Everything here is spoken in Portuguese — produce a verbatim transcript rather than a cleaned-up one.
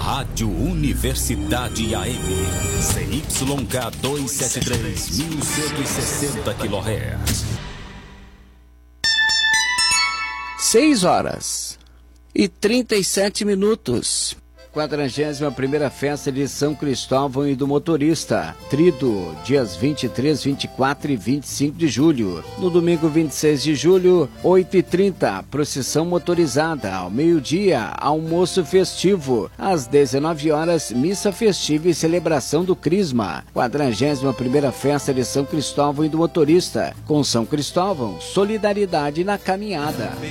Rádio Universidade A M, C Y K duzentos e setenta e três, mil cento e sessenta quilohertz. Seis horas e trinta e sete minutos. quadragésima primeira Festa de São Cristóvão e do Motorista, Trido, dias vinte e três, vinte e quatro e vinte e cinco de julho. No domingo vinte e seis de julho, oito e trinta, procissão motorizada. Ao meio-dia, almoço festivo. Às dezenove horas, missa festiva e celebração do Crisma. quadragésima primeira Festa de São Cristóvão e do Motorista. Com São Cristóvão, solidariedade na caminhada.